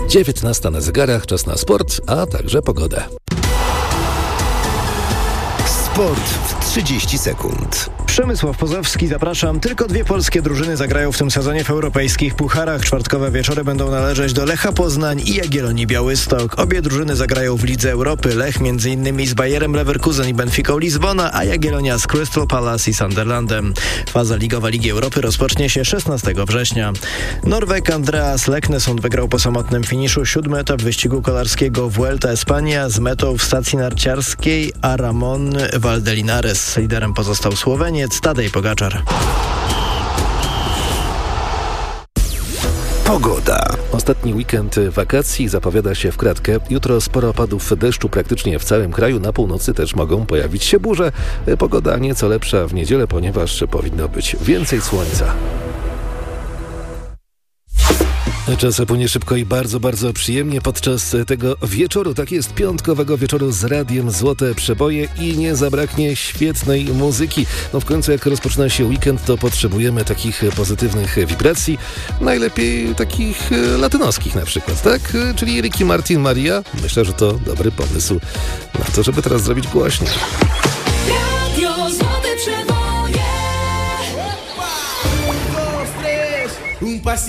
19 na zegarach, czas na sport, a także pogodę. Sport w 30 sekund. Przemysław Pozowski, zapraszam. Tylko 2 polskie drużyny zagrają w tym sezonie w europejskich pucharach. Czwartkowe wieczory będą należeć do Lecha Poznań i Jagiellonii Białystok. Obie drużyny zagrają w Lidze Europy. Lech m.in. z Bayerem Leverkusen i Benficą Lizbona, a Jagiellonia z Crystal Palace i Sunderlandem. Faza ligowa Ligi Europy rozpocznie się 16 września. Norweg Andreas Leknesund wygrał po samotnym finiszu 7. etap wyścigu kolarskiego Vuelta Espania z metą w stacji narciarskiej Aramon Valdelinares. Liderem pozostał Słoweniec Tadej Pogaczar. Pogoda. Ostatni weekend wakacji zapowiada się w kratkę. Jutro sporo opadów deszczu praktycznie w całym kraju. Na północy też mogą pojawić się burze. Pogoda nieco lepsza w niedzielę, ponieważ powinno być więcej słońca. Czas płynie szybko i bardzo, bardzo przyjemnie podczas tego wieczoru. Tak jest, piątkowego wieczoru z Radiem Złote Przeboje i nie zabraknie świetnej muzyki. No w końcu jak rozpoczyna się weekend, to potrzebujemy takich pozytywnych wibracji. Najlepiej takich latynoskich na przykład, tak? Czyli Ricky Martin, Maria. Myślę, że to dobry pomysł na to, żeby teraz zrobić głośniej. Radio Złote Przeboje.